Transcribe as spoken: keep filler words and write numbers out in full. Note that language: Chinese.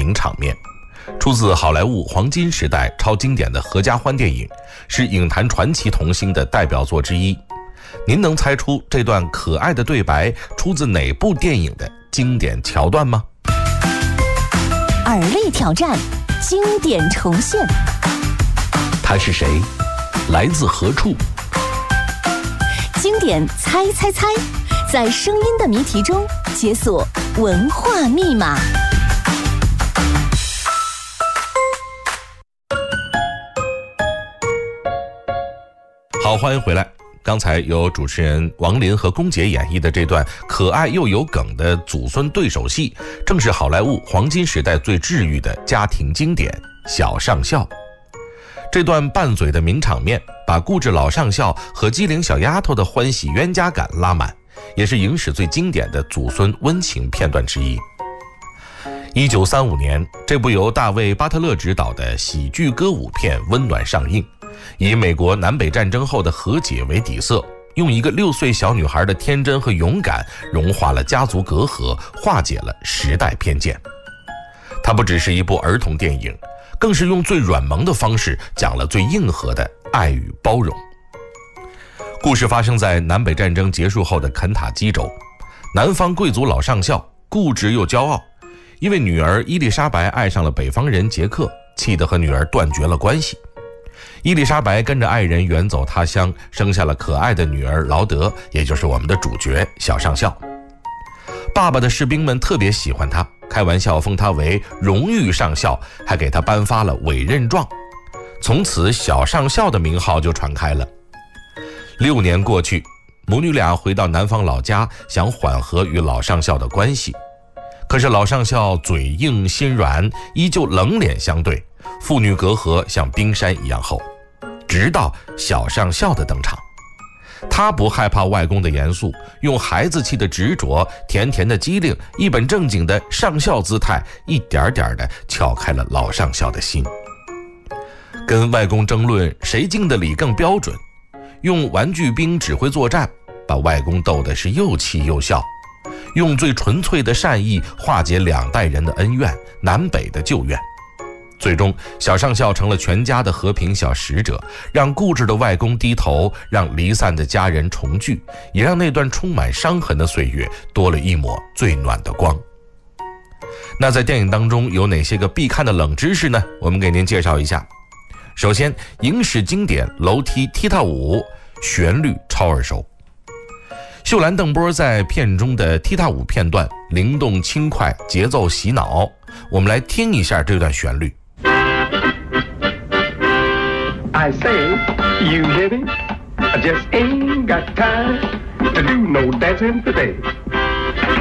名场面，出自好莱坞黄金时代超经典的合家欢电影，是影坛传奇童星的代表作之一。您能猜出这段可爱的对白出自哪部电影的经典桥段吗？ 耳力挑战，经典重现。 他是谁？来自何处？ 经典猜猜猜，在声音的谜题中解锁文化密码。 好，欢迎回来。刚才由主持人王林和龚杰演绎的这段可爱又有梗的祖孙对手戏，正是好莱坞黄金时代最治愈的家庭经典《小上校》。这段拌嘴的名场面，把固执老上校和机灵小丫头的欢喜冤家感拉满，也是影史最经典的祖孙温情片段之一。一九三五年，这部由大卫·巴特勒执导的喜剧歌舞片温暖上映，以美国南北战争后的和解为底色，用一个六岁小女孩的天真和勇敢，融化了家族隔阂，化解了时代偏见。它不只是一部儿童电影，更是用最软萌的方式讲了最硬核的爱与包容。故事发生在南北战争结束后的肯塔基州，南方贵族老上校固执又骄傲，因为女儿伊丽莎白爱上了北方人杰克，气得和女儿断绝了关系。伊丽莎白跟着爱人远走他乡，生下了可爱的女儿劳德，也就是我们的主角小上校。爸爸的士兵们特别喜欢他，开玩笑封他为荣誉上校，还给他颁发了委任状。从此小上校的名号就传开了。六年过去，母女俩回到南方老家，想缓和与老上校的关系。可是老上校嘴硬心软，依旧冷脸相对，父女隔阂像冰山一样厚。直到小上校的登场，他不害怕外公的严肃，用孩子气的执着，甜甜的机灵，一本正经的上校姿态，一点点的撬开了老上校的心。跟外公争论谁敬的礼更标准，用玩具兵指挥作战，把外公逗得是又气又笑。用最纯粹的善意化解两代人的恩怨，南北的旧怨。最终小上校成了全家的和平小使者，让固执的外公低头，让离散的家人重聚，也让那段充满伤痕的岁月多了一抹最暖的光。那在电影当中有哪些个必看的冷知识呢？我们给您介绍一下。首先，影史经典楼梯踢踏舞旋律超耳熟，秀兰邓波在片中的踢踏舞片段灵动轻快，节奏洗脑。我们来听一下这段旋律。 I say, you hit it, I just ain't got time to do no dancing today.